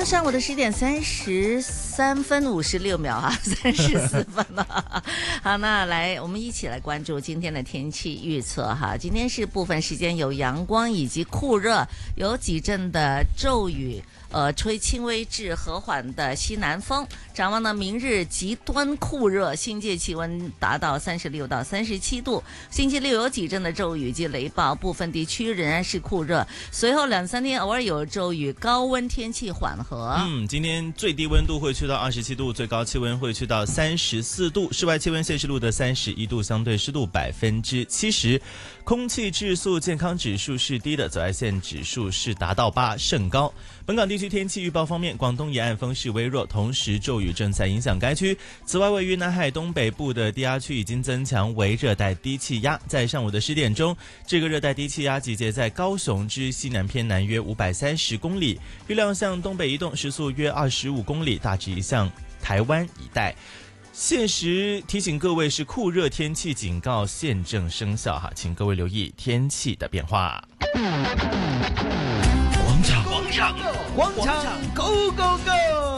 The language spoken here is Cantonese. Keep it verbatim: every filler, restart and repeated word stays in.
上午的十点三十三分五十六秒啊，三十四分了。好，那来我们一起来关注今天的天气预测哈。今天是部分时间有阳光以及酷热，有几阵的骤雨。呃，吹轻微至和缓的西南风。展望呢，明日极端酷热，新界气温达到三十六到三十七度。星期六有几阵的骤雨及雷暴，部分地区仍然是酷热。随后两三天偶尔有骤雨，高温天气缓和。 嗯，今天最低温度会去到二十七度，最高气温会去到三十四度。室外气温现时录的三十一度，相对湿度百分之七十。空气质素健康指数是低的，紫外线指数是达到八，甚高。本港地区天气预报方面，广东沿岸风势微弱，同时骤雨正在影响该区。此外，位于南海东北部的低压区已经增强为热带低气压。在上午的十点钟，这个热带低气压集结在高雄之西南偏南约五百三十公里，预料向东北移动，时速约二十五公里，大致移向台湾一带。现时提醒各位是酷热天气警告现正生效哈，请各位留意天气的变化。 广场广场广场 Go Go Go！